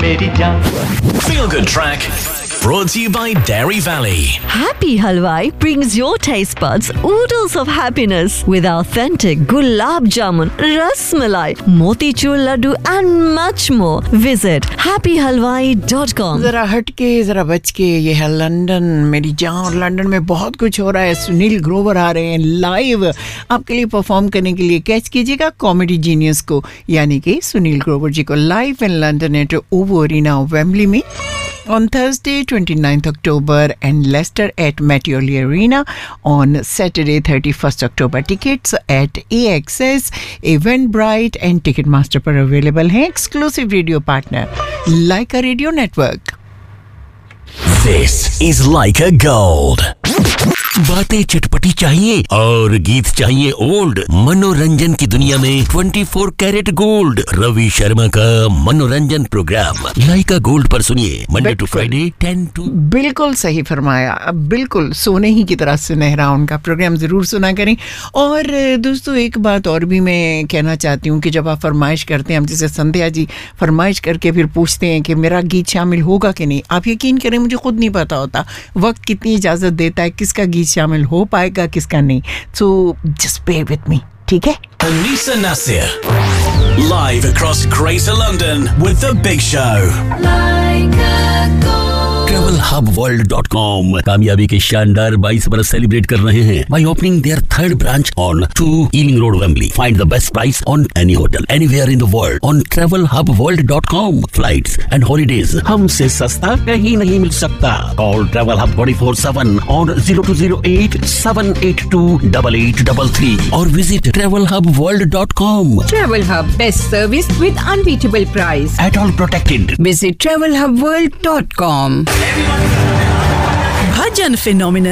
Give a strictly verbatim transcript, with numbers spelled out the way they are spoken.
मेरी जान. Feel Good Track brought to you by Dairy Valley. Happy Halwai brings your taste buds oodles of happiness with authentic gulab jamun, ras malai, motichur laddu and much more. Visit happy halwai dot com. जरा हटके जरा बच के, ये है London मेरी जान. और लंदन में बहुत कुछ हो रहा है. सुनील ग्रोवर आ रहे हैं लाइव आपके लिए परफॉर्म करने के लिए. कैच कीजिएगा कॉमेडी जीनियस को, यानी कि सुनील ग्रोवर जी को live in London eight ओवो arena Wembley में on Thursday twenty-ninth October and Leicester at Meteorly Arena on Saturday thirty-first October. Tickets at A X S, Eventbrite and Ticketmaster पर available हैं. Exclusive radio partner Leica Radio Network. This is Leica Gold. बातें चटपटी चाहिए और गीत चाहिए old. मनोरंजन की दुनिया में चौबीस कैरेट गोल्ड, रवि शर्मा का मनोरंजन प्रोग्राम लाइका गोल्ड पर सुनिए Monday to Friday ten to. बिल्कुल सही फरमाया. बिल्कुल सोने ही की तरह सुनहरा उनका प्रोग्राम जरूर सुना करें. और दोस्तों एक बात और भी मैं कहना चाहती हूँ कि जब आप फरमाइश करते हैं, हम जैसे संध्या जी फरमाइश करके फिर पूछते हैं कि मेरा गीत शामिल होगा कि नहीं, आप यकीन करें मुझे खुद नहीं पता होता वक्त कितनी इजाजत देता है किसका गीत शामिल हो पाएगा किसका नहीं. So just bear with me, ठीक है? Anisa Nasir live across Greater London with the Big Show. travel hub world dot com कामयाबी के शानदार बाईस बरस सेलिब्रेट कर रहे हैं by opening their third branch on two Ealing Road, Wembley. Find the best price on any hotel anywhere in the world on travel hub world dot com. Flights and holidays हमसे सस्ता कहीं नहीं मिल सकता. Call Travel Hub twenty-four seven on zero two zero eight seven eight two eight eight three three or visit travel hub world dot com. Travel Hub, best service with unbeatable price. At all protected. Visit travel hub world dot com. Bhajan phenomenal